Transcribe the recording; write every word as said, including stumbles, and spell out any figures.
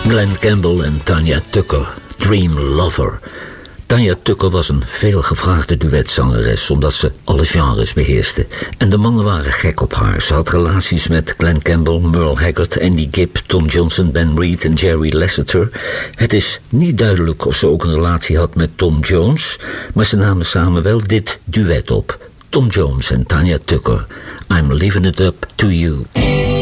Glen Campbell en Tanya Tucker, Dream Lover. Tanya Tucker was een veelgevraagde duetzangeres, omdat ze alle genres beheerste. En de mannen waren gek op haar. Ze had relaties met Glen Campbell, Merle Haggard, Andy Gibb, Tom Johnson, Ben Reed en Jerry Lasseter. Het is niet duidelijk of ze ook een relatie had met Tom Jones, maar ze namen samen wel dit duet op. Tom Jones en Tanya Tucker. I'm Leaving It Up to You.